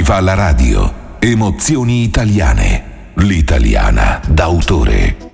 Chi fa la radio? Emozioni italiane. L'italiana d'autore.